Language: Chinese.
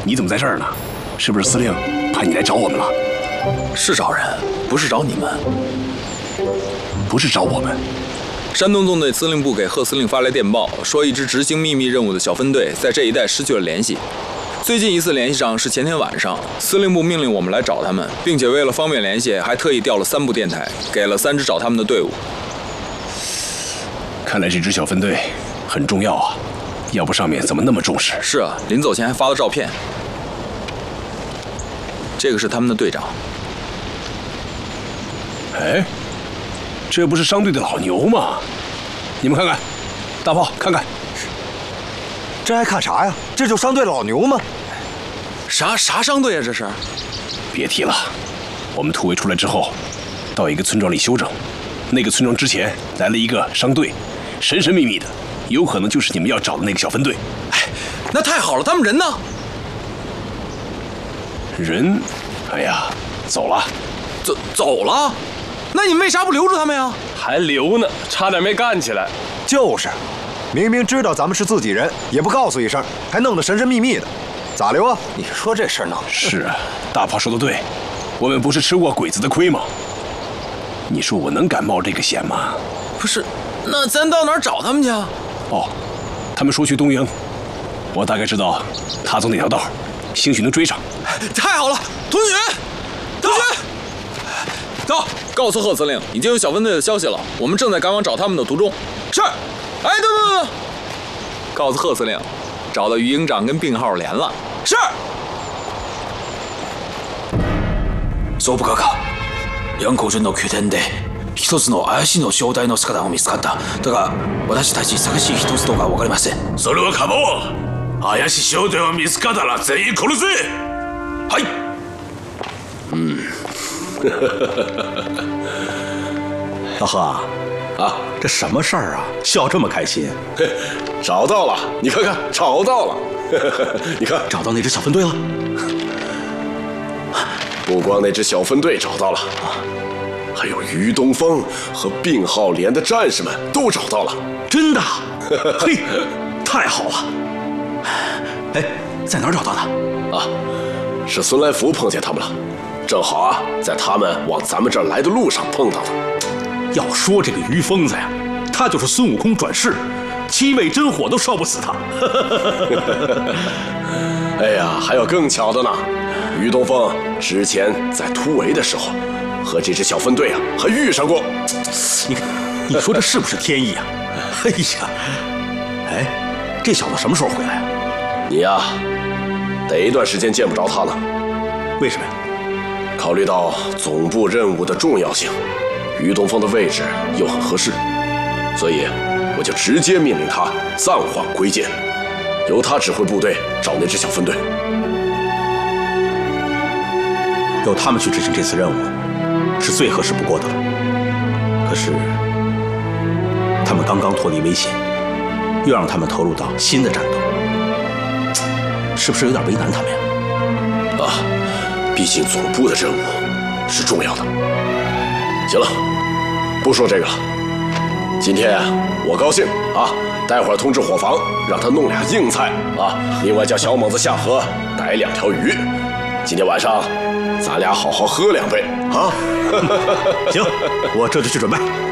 你怎么在这儿呢？是不是司令派你来找我们了？ 是找人，不是找你们。 不是找我们。 山东纵队司令部给贺司令发来电报，说一支执行秘密任务的小分队在这一带失去了联系。最近一次联系上是前天晚上，司令部命令我们来找他们，并且为了方便联系，还特意调了3部电台，给了3支找他们的队伍。 看来这支小分队很重要啊，要不上面怎么那么重视？ 是啊，临走前还发了照片。这个是他们的队长。 哎，这不是商队的老牛吗？你们看看，大炮看看， 这还看啥呀？这就商队老牛吗？ 啥商队啊？这是？ 别提了，我们突围出来之后，到一个村庄里休整，那个村庄之前来了一个商队，神神秘秘的，有可能就是你们要找的那个小分队。 哎，那太好了，他们人呢？ 人，哎呀，走了。 走了？那你们为啥不留住他们呀？ 还留呢，差点没干起来。 就是，明明知道咱们是自己人，也不告诉一声，还弄得神神秘秘的，咋留啊？ 你说这事儿闹？ 是啊，大炮说的对，我们不是吃过鬼子的亏吗？你说我能敢冒这个险吗？ 不是，那咱到哪儿找他们去啊？ 哦，他们说去东营，我大概知道他走哪条道，兴许能追上。 太好了，童宇，到，告诉贺司令，已经有小分队的消息了，我们正在赶往找他们的途中。是。哎，等，告诉贺司令，找到于营长跟病号连了。是。 総部閣下、楊光順の拠点で一つの怪しいの正体の姿が見つかった。だが私たち探し一つとが分かりません。 それは構わん。怪しい正体を見つかったら全員殺せ。 はい。 老贺啊，这什么事儿啊？笑这么开心？ 找到了，你看看，找到了。你看， 找到那支小分队了。 不光那支小分队找到了，还有于东风和病号连的战士们都找到了。 真的？嘿，太好了！哎，在哪儿找到的？ 啊，是孙来福碰见他们了，正好啊，在他们往咱们这儿来的路上碰到的。 要说这个于疯子呀，他就是孙悟空转世，7味真火都烧不死他。 哎呀，还有更巧的呢，于东风之前在突围的时候，和这支小分队啊还遇上过。 你看，你说这是不是天意啊？哎呀，哎，这小子什么时候回来啊？ 你呀，得一段时间见不着他了。 为什么呀？ 考虑到总部任务的重要性，于东风的位置又很合适，所以我就直接命令他暂缓归建，由他指挥部队找那支小分队。 由他们去执行这次任务，是最合适不过的了。可是，他们刚刚脱离危险，又让他们投入到新的战斗，是不是有点为难他们呀？ 啊，毕竟总部的任务是重要的。行了，不说这个了。今天我高兴啊，待会儿通知伙房，让他弄俩硬菜啊，另外叫小猛子下河逮2条鱼。今天晚上咱俩好好喝2杯啊！ 行，我这就去准备。